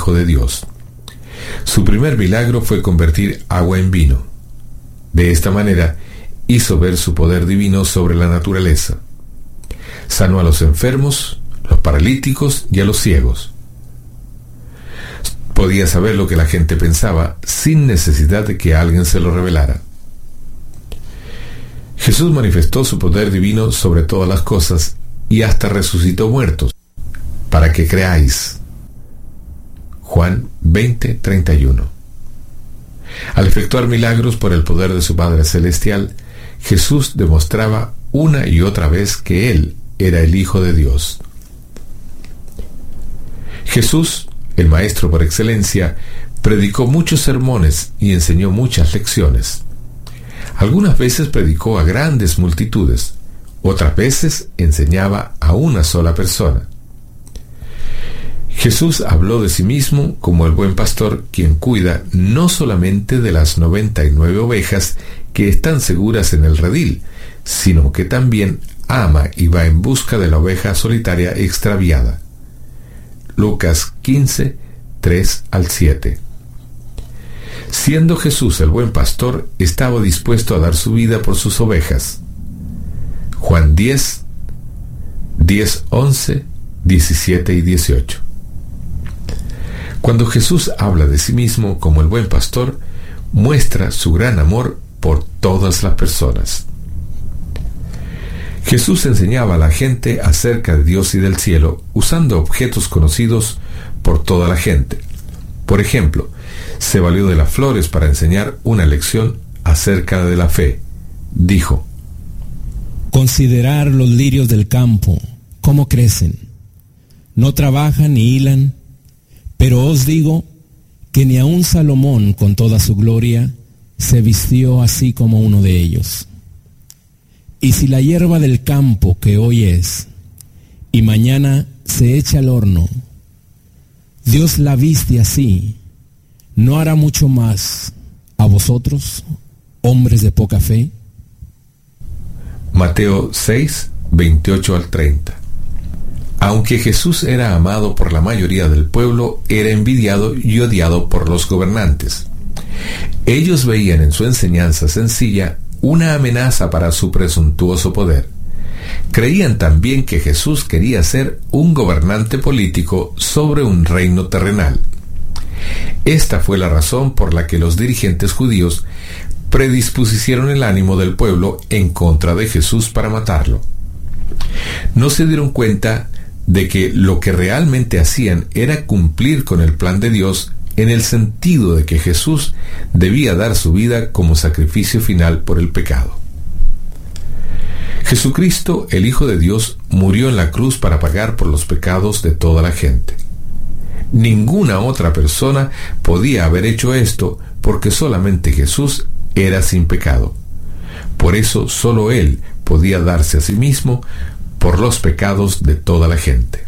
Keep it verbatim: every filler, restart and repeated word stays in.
Hijo de Dios. Su primer milagro fue convertir agua en vino. De esta manera, hizo ver su poder divino sobre la naturaleza. Sanó a los enfermos, los paralíticos y a los ciegos. Podía saber lo que la gente pensaba sin necesidad de que alguien se lo revelara. Jesús manifestó su poder divino sobre todas las cosas y hasta resucitó muertos, para que creáis. Juan veinte, treinta y uno. Al efectuar milagros por el poder de su Padre Celestial, Jesús demostraba una y otra vez que Él era el Hijo de Dios. Jesús, el Maestro por excelencia, predicó muchos sermones y enseñó muchas lecciones. Algunas veces predicó a grandes multitudes, otras veces enseñaba a una sola persona. Jesús habló de sí mismo como el buen pastor, quien cuida no solamente de las noventa y nueve ovejas que están seguras en el redil, sino que también ama y va en busca de la oveja solitaria extraviada. Lucas quince, tres al siete. Siendo Jesús el buen pastor, estaba dispuesto a dar su vida por sus ovejas. Juan diez, diez, once, diecisiete y dieciocho. Cuando Jesús habla de sí mismo como el buen pastor, muestra su gran amor por todas las personas. Jesús enseñaba a la gente acerca de Dios y del cielo usando objetos conocidos por toda la gente. Por ejemplo, se valió de las flores para enseñar una lección acerca de la fe. Dijo: Considerar los lirios del campo, cómo crecen. No trabajan ni hilan, pero os digo que ni aun Salomón con toda su gloria se vistió así como uno de ellos. Y si la hierba del campo que hoy es, y mañana se echa al horno, Dios la viste así, ¿no hará mucho más a vosotros, hombres de poca fe? Mateo seis, veintiocho al treinta. Aunque Jesús era amado por la mayoría del pueblo, era envidiado y odiado por los gobernantes. Ellos veían en su enseñanza sencilla una amenaza para su presuntuoso poder. Creían también que Jesús quería ser un gobernante político sobre un reino terrenal. Esta fue la razón por la que los dirigentes judíos predispusieron el ánimo del pueblo en contra de Jesús para matarlo. No se dieron cuenta de que lo que realmente hacían era cumplir con el plan de Dios, en el sentido de que Jesús debía dar su vida como sacrificio final por el pecado. Jesucristo, el Hijo de Dios, murió en la cruz para pagar por los pecados de toda la gente. Ninguna otra persona podía haber hecho esto, porque solamente Jesús era sin pecado. Por eso solo Él podía darse a sí mismo por los pecados de toda la gente.